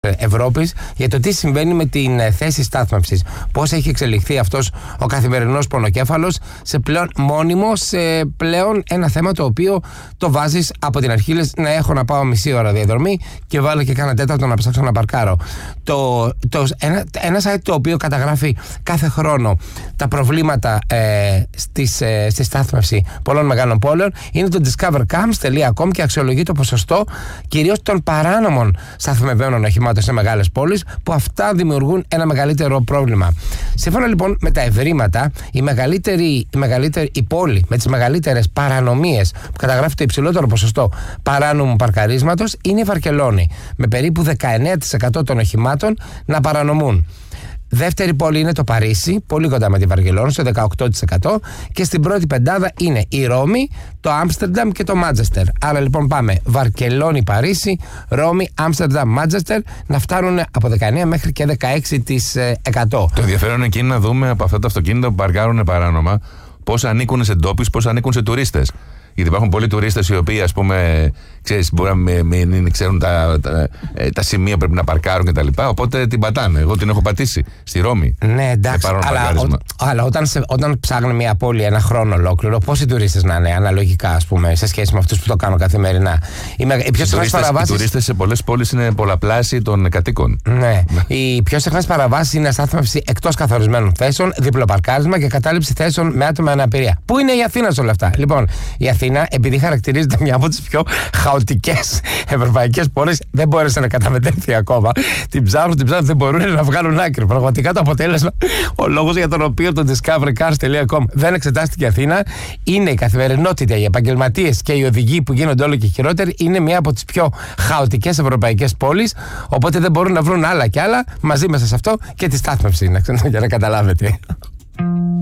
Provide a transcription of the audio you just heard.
Ευρώπης για το τι συμβαίνει με την θέση στάθμευσης. Πώς έχει εξελιχθεί αυτός ο καθημερινός πονοκέφαλος σε πλέον μόνιμο, σε πλέον ένα θέμα το οποίο το βάζεις από την αρχή. Λες, να έχω να πάω μισή ώρα διαδρομή και βάλω και κάνα τέταρτο να ψάξω να παρκάρω. Ένα site το οποίο καταγράφει κάθε χρόνο τα προβλήματα στη στάθμευση πολλών μεγάλων πόλεων είναι το discovercams.com και αξιολογεί το ποσοστό κυρίως των παράνομων σταθμευμένων οχημάτων σε μεγάλες πόλεις, που αυτά δημιουργούν ένα μεγαλύτερο πρόβλημα. Σύμφωνα λοιπόν με τα ευρήματα, η πόλη με τις μεγαλύτερες παρανομίες, που καταγράφει το υψηλότερο ποσοστό παράνομου παρκαρίσματος, είναι η Βαρκελόνη, με περίπου 19% των οχημάτων να παρανομούν. Δεύτερη πόλη είναι το Παρίσι, πολύ κοντά με τη Βαρκελόνη, στο 18%, και στην πρώτη πεντάδα είναι η Ρώμη, το Άμστερνταμ και το Μάντσεστερ. Άρα λοιπόν πάμε Βαρκελόνη, Παρίσι, Ρώμη, Άμστερνταμ, Μάντσεστερ, να φτάνουν από 19 μέχρι και 16%. Το ενδιαφέρον εκεί είναι να δούμε από αυτά τα αυτοκίνητα που παρκάρουν παράνομα πώς ανήκουν σε ντόπιους, πώς ανήκουν σε τουρίστες. Γιατί υπάρχουν πολλοί τουρίστες οι οποίοι, ας πούμε, μπορεί να μην ξέρουν τα σημεία που πρέπει να παρκάρουν κτλ. Οπότε την πατάνε. Εγώ την έχω πατήσει στη Ρώμη. Ναι, εντάξει. Αλλά όταν ψάχνουν μια πόλη ένα χρόνο ολόκληρο, πόσοι τουρίστες να είναι αναλογικά, ας πούμε, σε σχέση με αυτούς που το κάνουν καθημερινά? Οι τουρίστες σε πολλές πόλεις είναι πολλαπλάσιοι των κατοίκων. Ναι. Οι πιο συχνές παραβάσεις είναι στάθμευση εκτός καθορισμένων θέσεων, διπλοπαρκάρισμα και κατάληψη θέσεων με άτομα με αναπηρία. Πού είναι η Αθήνα σε όλα αυτά? Λοιπόν, η Αθήνα, επειδή χαρακτηρίζεται μια από τις πιο χαοτικές ευρωπαϊκές πόλεις, δεν μπόρεσε να καταμετρηθεί ακόμα. Την ψάχνουν, δεν μπορούν να βγάλουν άκρη. Πραγματικά το αποτέλεσμα, ο λόγος για τον οποίο το discovercars.com δεν εξετάστηκε η Αθήνα, είναι η καθημερινότητα, οι επαγγελματίες και οι οδηγοί που γίνονται όλο και χειρότεροι. Είναι μια από τις πιο χαοτικές ευρωπαϊκές πόλεις. Οπότε δεν μπορούν να βρουν άλλα κι άλλα μαζί μέσα σε αυτό και τη στάθμευση, για να καταλάβετε.